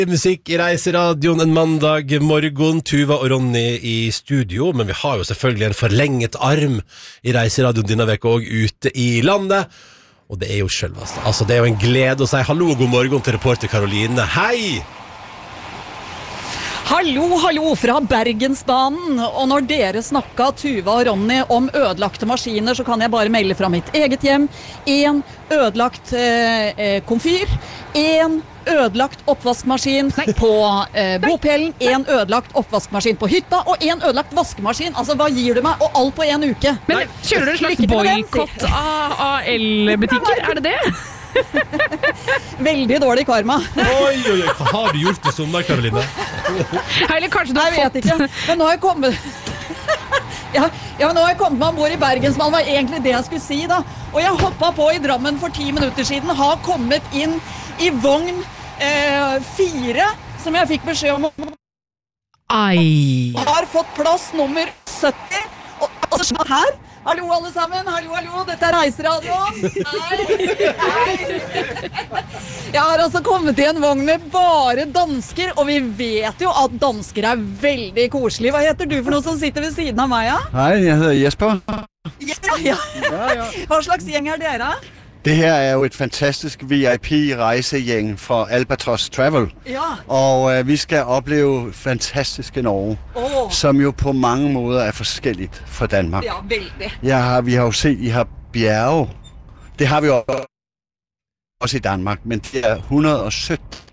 Musikk i Reiseradioen en mandag morgen. Tuva og Ronny i studio, men vi har jo selvfølgelig en forlenget arm i Reiseradioen denne veka og ute i landet. Og det er jo selvast. Altså, det er jo en glede å si hallo og god morgen til reporter Karoline. Hei! Hallo fra Bergensbanen. Og når dere snakket, Tuva og Ronny, om ødelagte maskiner, så kan jeg bare melde fra mitt eget hjem. En ødelagt komfyr, en ødelagt oppvaskmaskin på bopelen, en ødelagt oppvaskmaskin på hytta, og en ødelagt vaskemaskin. Altså, hva gir du meg? Og alt på en uke. Men kjører du en slags boykott av elbutikker? Er det det? Veldig dårlig karma. Oi, hva har du gjort i sommer, Karoline? Eller kanskje du har fått... Jeg vet ikke, men nå har jeg kommet... men nå har jeg kommet meg ombord i Bergensbanen, var egentlig det jeg skulle si da. Og jeg hoppet på i Drammen for 10 minutter siden, har kommet inn i vogn 4, som jeg fikk beskjed om. Ai. Har fått plass nummer 70, og så her. Hallo alle sammen, hallo, dette er Reiseradioen. Hei. Jeg har altså kommet i en vogn med bare dansker, og vi vet jo at dansker er veldig koselige. Hva heter du for noe som sitter ved siden av meg, ja? Hei, jeg heter Jesper. Jesper, ja. Hva slags gjeng er dere? Det her er jo et fantastisk VIP-rejsegjeng fra Albatross Travel. Ja. Og vi skal opleve fantastiske Norge, som jo på mange måder er forskelligt fra Danmark. Ja, veldig. Vi har jo set, I har bjerge. Det har vi jo også i Danmark, men det er 117